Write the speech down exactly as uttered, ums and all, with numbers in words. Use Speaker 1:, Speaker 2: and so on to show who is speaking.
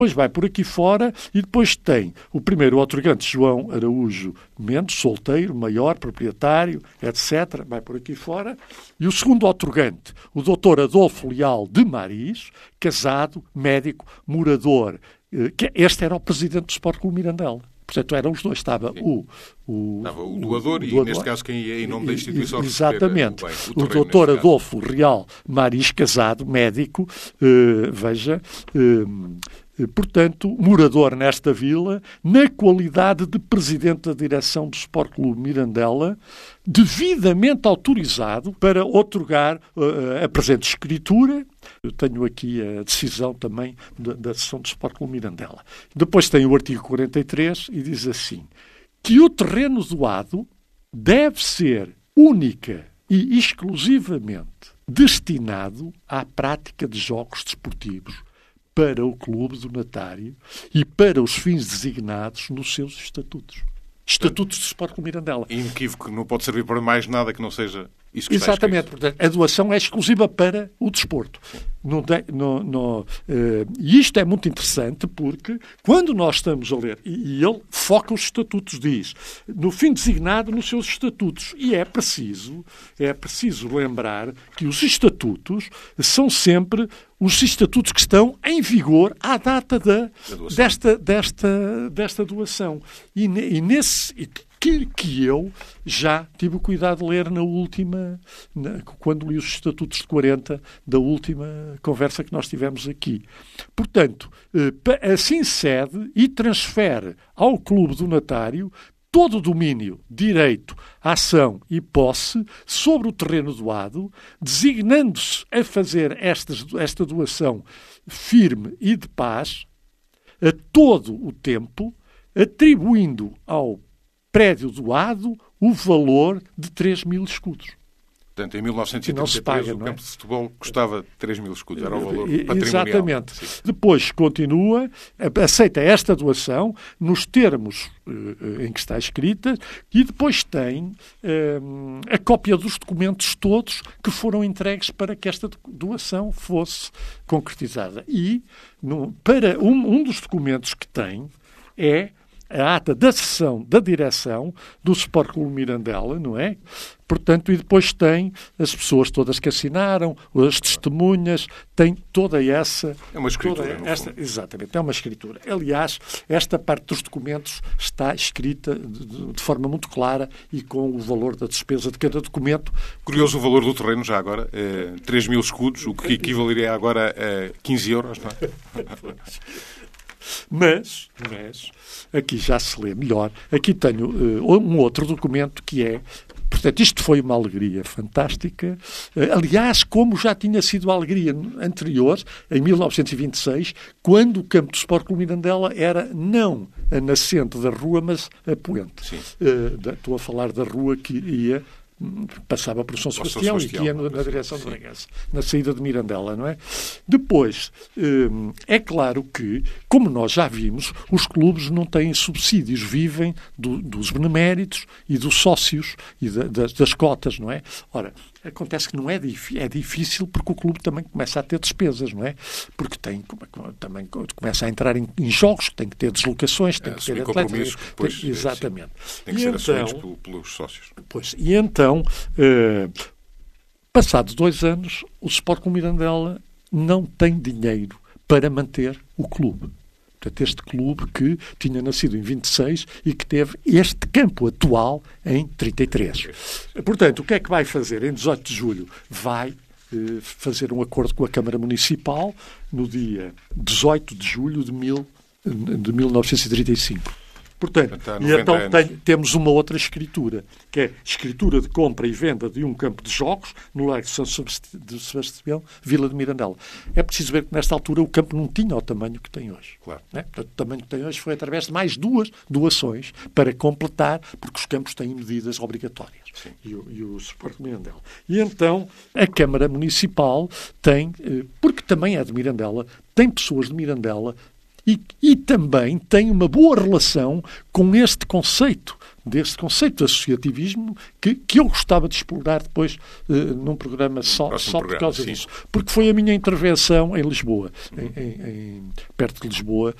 Speaker 1: Depois vai por aqui fora e depois tem o primeiro otorgante, João Araújo Mendes, solteiro, maior, proprietário, etcétera. Vai por aqui fora. E o segundo otorgante, o doutor Adolfo Leal de Maris, casado, médico, morador. Que este era o presidente do Sport Clube Mirandela. Portanto, eram os dois. Estava o, o,
Speaker 2: Estava o doador
Speaker 1: o, o
Speaker 2: e,
Speaker 1: doador.
Speaker 2: neste caso, quem ia em nome da instituição
Speaker 1: Exatamente.
Speaker 2: O, bem, o,
Speaker 1: o doutor Adolfo Real Maris, casado, médico, eh, veja, eh, portanto, morador nesta vila, na qualidade de presidente da direção do Sport Clube Mirandela, devidamente autorizado para outorgar uh, a presente escritura. Eu tenho aqui a decisão também da, da sessão do Sport Clube Mirandela. Depois tem o artigo quarenta e três e diz assim, que o terreno doado deve ser única e exclusivamente destinado à prática de jogos desportivos para o clube donatário e para os fins designados nos seus estatutos. Estatutos do Sport Clube Mirandela.
Speaker 2: Inequívoco, não pode servir para mais nada que não seja isso que
Speaker 1: Exatamente.
Speaker 2: está escrito.
Speaker 1: Portanto, a doação é exclusiva para o desporto. Não tem, não, não, uh, e isto é muito interessante porque quando nós estamos a ler, e, e ele foca os estatutos, diz, no fim designado nos seus estatutos. E é preciso, é preciso lembrar que os estatutos são sempre os estatutos que estão em vigor à data da, desta, desta, desta doação. E, e nesse... Que, que eu já tive o cuidado de ler na última, na, quando li os estatutos de quarenta da última conversa que nós tivemos aqui. Portanto, eh, assim cede e transfere ao clube donatário todo o domínio, direito, ação e posse sobre o terreno doado, designando-se a fazer estas, esta doação firme e de paz a todo o tempo, atribuindo ao prédio doado o valor de três mil escudos.
Speaker 2: Portanto, em mil novecentos e trinta e três,
Speaker 1: paga,
Speaker 2: o campo de futebol custava três mil escudos. Era o valor patrimonial.
Speaker 1: Exatamente.
Speaker 2: Sim.
Speaker 1: Depois continua, aceita esta doação nos termos uh, em que está escrita e depois tem uh, a cópia dos documentos todos que foram entregues para que esta doação fosse concretizada. E no, para um, um dos documentos que tem é a ata da sessão da direção do Sport Clube Mirandela, não é? Portanto, e depois tem as pessoas todas que assinaram, as testemunhas, tem toda essa...
Speaker 2: É uma escritura,
Speaker 1: toda esta, exatamente, é uma escritura. Aliás, esta parte dos documentos está escrita de, de forma muito clara e com o valor da despesa de cada documento.
Speaker 2: Curioso o valor do terreno já agora, é, três mil escudos, o que equivaleria agora a quinze euros, não é?
Speaker 1: Mas, mas, aqui já se lê melhor. Aqui tenho uh, um outro documento que é... Portanto, isto foi uma alegria fantástica. Uh, aliás, como já tinha sido a alegria anterior, em mil novecentos e vinte e seis, quando o campo do Sport Clube Mirandela era não a nascente da rua, mas a poente. Uh, da, estou a falar da rua que ia... passava por São Sebastião, São Sebastião e que ia na, na direção de Bragança, na saída de Mirandela, não é? Depois, é claro que, como nós já vimos, os clubes não têm subsídios, vivem do, dos beneméritos e dos sócios e da, das, das cotas, não é? Ora, acontece que não é, é difícil porque o clube também começa a ter despesas, não é? Porque tem, também começa a entrar em, em jogos, tem que ter deslocações, tem
Speaker 2: é,
Speaker 1: que ter
Speaker 2: atletas.
Speaker 1: Tem, exatamente.
Speaker 2: Sim, tem que
Speaker 1: e
Speaker 2: ser
Speaker 1: então,
Speaker 2: assumidos pelos sócios.
Speaker 1: Pois, e então, eh, passados dois anos, o Sport Clube Mirandela não tem dinheiro para manter o clube. Portanto, este clube que tinha nascido em vinte e seis e que teve este campo atual em trinta e três. Portanto, o que é que vai fazer? Em dezoito de julho vai eh, fazer um acordo com a Câmara Municipal no dia dezoito de julho de, mil, de mil novecentos e trinta e cinco. Portanto, e então tem, temos uma outra escritura, que é escritura de compra e venda de um campo de jogos no Largo de São Sebastião, Vila de Mirandela. É preciso ver que, nesta altura, o campo não tinha o tamanho que tem hoje.
Speaker 2: Claro.
Speaker 1: Né? Portanto, o tamanho que tem hoje foi através de mais duas doações para completar, porque os campos têm medidas obrigatórias. E o, e o Sport Mirandela. E então, a Câmara Municipal tem, porque também é de Mirandela, tem pessoas de Mirandela e, e também tem uma boa relação com este conceito, deste conceito de associativismo que, que eu gostava de explorar depois uh, num programa só, só por
Speaker 2: programa,
Speaker 1: causa
Speaker 2: sim.
Speaker 1: disso. Porque foi a minha intervenção em Lisboa, em, em, em, perto de Lisboa,